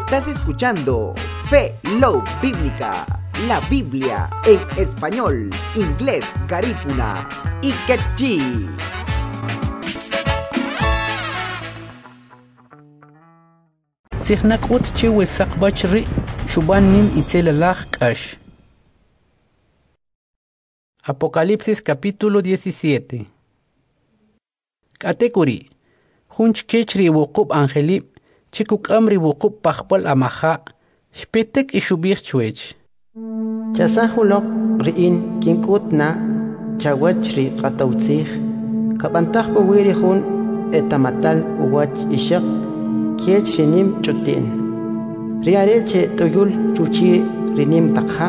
Estás escuchando Fe Love Bíblica, la Biblia en español, inglés, garífuna y quechí. Signakut chiwe sakbachri shubanim itzelalach kash. Apocalipsis capítulo 17. Katekuri Hunch kechri wukub angelib chikuk amri wukub pachpal amaha shpitek ishubich chwech. Chasahulok riin kinkutna chawachri qatawtzih kabantah buwiri hun etamatal uwach ishak kiech rinim chutin riare che toyul ruchi rinim takha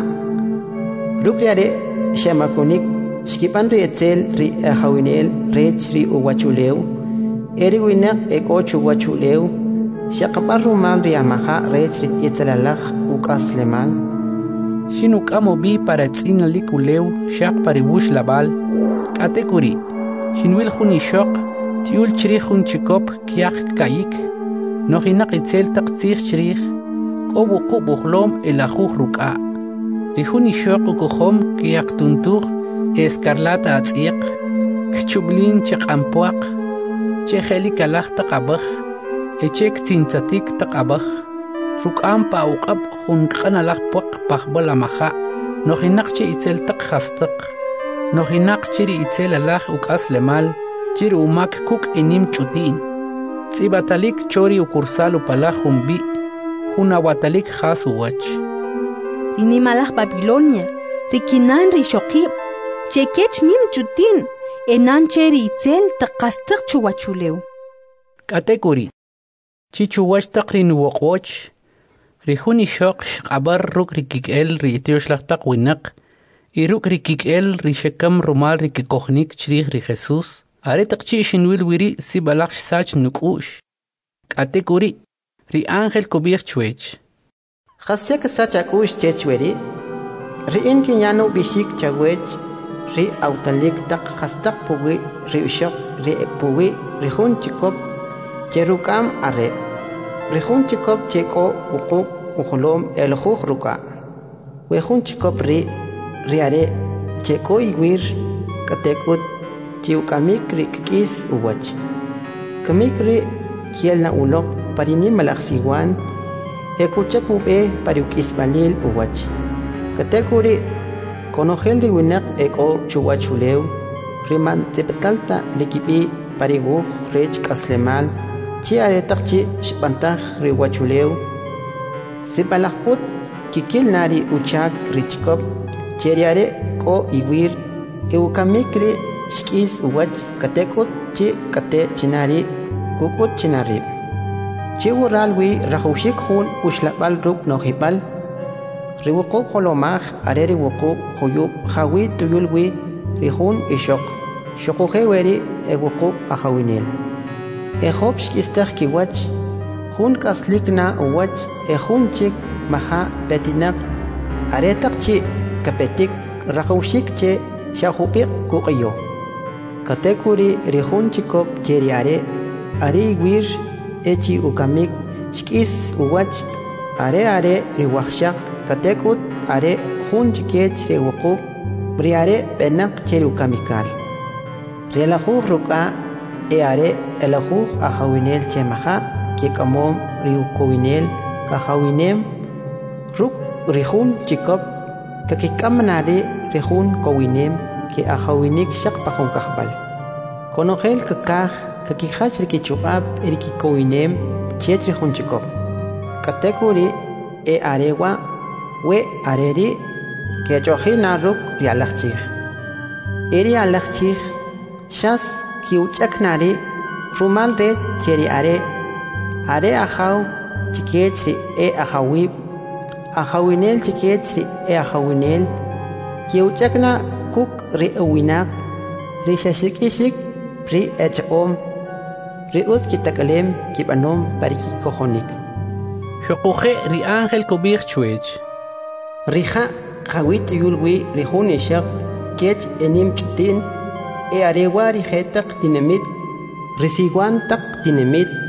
rukriare shamakunik shkipan ri etzel ri hawinel rech ri uwachuleu eri winak eko chuwachuleu shaqaparru mal ri amaha rech ri etzelalach ukaslemal Shinuk amo bi para tzina likuleu shaq paribush labal katekuri shinwil hun ishok tiul chrih hun chikop kiak kayik nohinak itzel taqtzih chrih kobu kubuhlom elajuh ruka rihun ishok ukuhom kiak tuntur escarlata atziq kchublin chaqampuaq chehelik alaj taqabaj echek tzintatik taqabaj rukam pa uqab hun qanalaq puq paqbal amaha nohinak chi itzel taq khastaq nohinak chiri itzel alaj ukas lemal chiri umak kuk enim chutin tsibatalik chori ukursal upalaj humbi hunawatalik khas uwach Rinimalaj Babilonia rikinan rishokib chekech nim chutin enan cheri itzel taqastaq chuwachuleu katekuri chichuwach taqrin woqwoch Rihuni shok shqabar ruk rikikel riitioshlataq winaq iruk rikikel rishekam rumal rikikohnik chrih ri Jesus aretaq chi shinwil wiri sibalaq sach nukush katekuri ri ángel kubir chwech khasyak sach akush chechweri ri inkinyano bishik chawech ri autalik taq khastaq puwi ri ushok ri puwi ri hun chikop cherukam are Rihun chikop cheko uqub ukhulom eljuh ruka. Wehun chikop riare cheko iwir katekut chiukamik rikis uwach. Kamik kielna ulok parini malaksiwan ekuchapube pariukis balil uwach. Katekuri konogel riwinak eko chuwachuleu riman tepetalta rikipi pariguh rech kaslemal chi aretaq chi shpantaj riwachuleu sipalajput kikil nari uchak richkop cheriare ko iwir eukamikri shkis uwach katekut chi kate chinari kukut chinari chi uralwi rajushik hun ushlabal ruk nohibal riwuqu kolomaj areri wuqu huyub hawi tuyulwi rihun ishok shokujeweri ewuqu ahawinel Ejob shkistaq kiwach hun kaslikna uwach ejun chik maha petinak aretaq chi kapetik raqawshik che shahupiq kuqiyo katekuri rihun chikop cheriare ari wir echi ukamik shkis uwach are riwaqshaq katekut are hun chikech rewuqu briare penak cheri ukamikal relajuh ruka are elajuh ahawinel chemaha kikamom riukowinel kahawinem ruk rihun chikop kakikamnari rihun kowinem ki ahawinik shaq pahun kahbal konogel kakaj kakihach rikichubab rikikowinem chet rihun chikop katekuri arewa we areri kechohina ruk rialachchih eri alachchih shas kiuchaknari rumal de cheri are ahaw chikechri ahawib ahawinel chikechri ahawinel kiuchakna kuk ri uwinak ri shashikishik ri echom ri uskitakalem kibanom pariki kohonik Shokuje ri ángel kubir chwech Rija khawit yulwi ri hunishak kech enim chutin arewa rijetaq tinamit risiguan taq tinamit